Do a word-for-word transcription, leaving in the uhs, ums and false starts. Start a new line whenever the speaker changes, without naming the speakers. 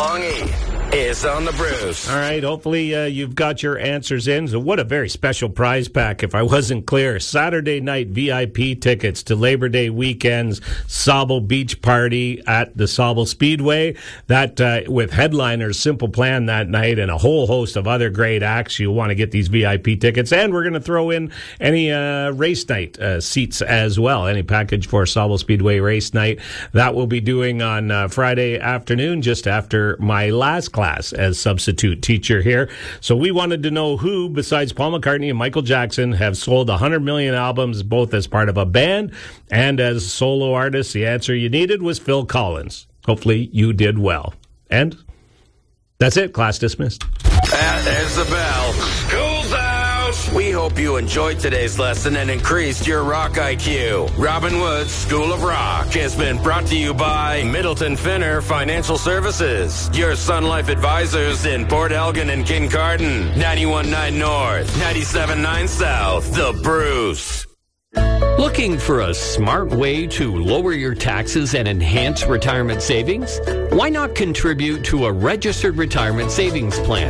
Long E is on the Bruce.
All right, hopefully uh, you've got your answers in. So what a very special prize pack, if I wasn't clear. Saturday night V I P tickets to Labor Day weekend's Sauble Beach Party at the Sauble Speedway. That uh, with headliners Simple Plan that night and a whole host of other great acts. You'll want to get these V I P tickets. And we're going to throw in any uh, race night uh, seats as well. Any package for Sauble Speedway race night. That we'll be doing on uh, Friday afternoon, just after my last class. Class as substitute teacher here. So we wanted to know who, besides Paul McCartney and Michael Jackson, have sold one hundred million albums, both as part of a band and as solo artists. The answer you needed was Phil Collins. Hopefully you did well. And that's it. Class dismissed.
And there's the bell. School's out! We hope you enjoyed today's lesson and increased your rock I Q. Robin Wood's School of Rock has been brought to you by Middleton Finner Financial Services, your Sun Life advisors in Port Elgin and Kincardine, ninety-one point nine North, ninety-seven point nine South, The Bruce.
Looking for a smart way to lower your taxes and enhance retirement savings? Why not contribute to a registered retirement savings plan?